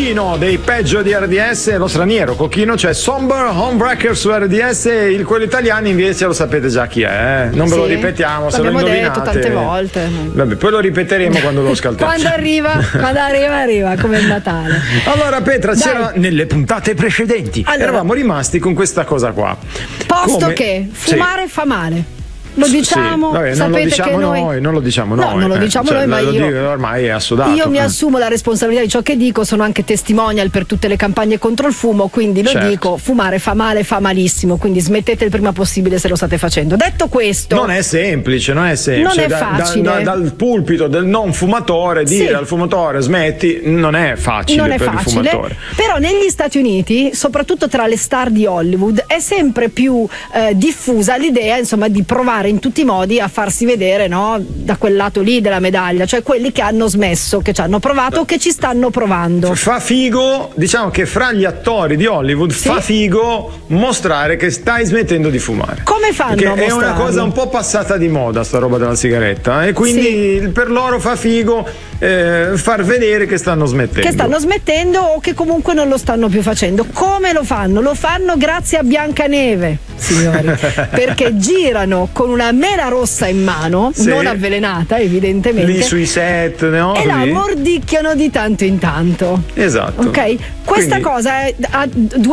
Cocchino dei peggio di RDS, lo straniero Cocchino, cioè Somber Homebreaker su RDS, quello italiano invece lo sapete già chi è, non ve lo ripetiamo, se lo indovinate. L'abbiamo detto tante volte. Vabbè, poi lo ripeteremo quando lo scaltiamo. Quando arriva come il Natale. Allora Petra, c'era nelle puntate precedenti, eravamo rimasti con questa cosa qua. Posto che fumare fa male. Lo diciamo, vabbè, sapete non lo diciamo che noi... non lo diciamo noi. No, non lo diciamo noi, ma io ormai è assodato. Io mi assumo la responsabilità di ciò che dico, sono anche testimonial per tutte le campagne contro il fumo, quindi lo dico, fumare fa male, fa malissimo, quindi smettete il prima possibile se lo state facendo. Detto questo, non è semplice. Non è facile. Dal pulpito del non fumatore dire al fumatore smetti, non è facile per il fumatore. Però negli Stati Uniti, soprattutto tra le star di Hollywood, è sempre più diffusa l'idea, insomma, di provare in tutti i modi a farsi vedere, no, da quel lato lì della medaglia, cioè quelli che hanno smesso, che ci hanno provato o che ci stanno provando. Fa figo, diciamo che fra gli attori di Hollywood fa figo mostrare che stai smettendo di fumare. Come fanno a mostrarlo? È una cosa un po' passata di moda sta roba della sigaretta, e quindi per loro fa figo far vedere che stanno smettendo. Che stanno smettendo o che comunque non lo stanno più facendo. Come lo fanno? Lo fanno grazie a Biancaneve, signori, perché girano con una mela rossa in mano, non avvelenata evidentemente, lì sui set, no? E la mordicchiano di tanto in tanto. Esatto. Ok? Questa cosa ha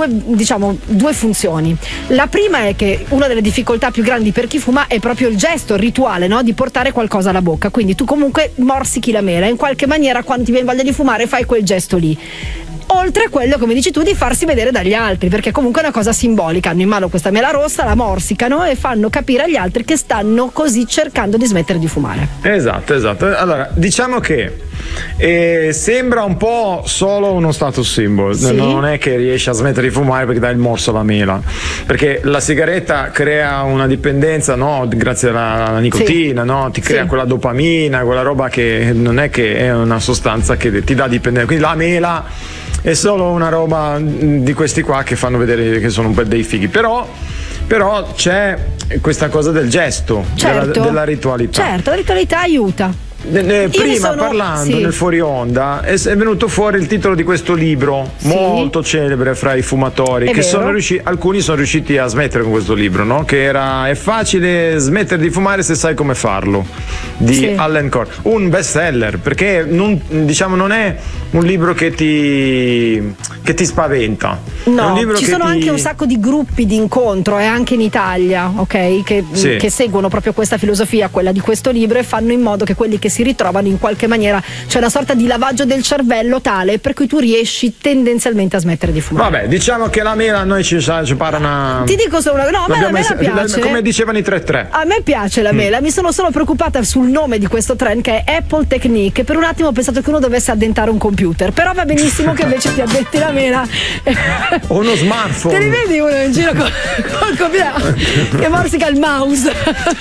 due funzioni. La prima è che una delle difficoltà più grandi per chi fuma è proprio il gesto, il rituale, no? Di portare qualcosa alla bocca. Quindi tu comunque morsichi la mela, in qualche maniera quando ti viene voglia di fumare fai quel gesto lì. Oltre a quello, come dici tu, di farsi vedere dagli altri, perché comunque è una cosa simbolica. Hanno in mano questa mela rossa, la morsicano e fanno capire agli altri che stanno così cercando di smettere di fumare. Esatto. Allora, diciamo che sembra un po' solo uno status symbol, non è che riesci a smettere di fumare perché dai il morso alla mela, perché la sigaretta crea una dipendenza, no? Grazie alla nicotina, no? Ti crea quella dopamina, quella roba che non è che è una sostanza che ti dà dipendenza, quindi la mela è solo una roba di questi qua che fanno vedere che sono un po' dei fighi, però c'è questa cosa del gesto, della ritualità. Certo, la ritualità aiuta. Prima parlando nel fuori onda è venuto fuori il titolo di questo libro molto celebre fra i fumatori, che alcuni sono riusciti a smettere con questo libro, no? Che era È facile smettere di fumare se sai come farlo, di Allen Corr, un best seller, perché non è un libro che ti spaventa, no, è un libro ci sono anche un sacco di gruppi di incontro anche in Italia, ok, che seguono proprio questa filosofia, quella di questo libro, e fanno in modo che quelli che si ritrovano in qualche maniera c'è una sorta di lavaggio del cervello tale per cui tu riesci tendenzialmente a smettere di fumare. Vabbè, diciamo che la mela a noi ci pare una... Ti dico solo a me la mela piace, come dicevano i 3-3. A me piace la mela, mi sono solo preoccupata sul nome di questo trend che è Apple Technique. Per un attimo ho pensato che uno dovesse addentare un computer, però va benissimo che invece ti addetti la mela o uno smartphone. Te li vedi uno in giro col computer che morsica il mouse.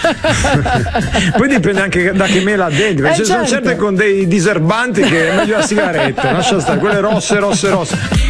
Poi dipende anche da che mela addenti, perché ci sono certe con dei diserbanti che è meglio la sigaretta, lascia stare, quelle rosse.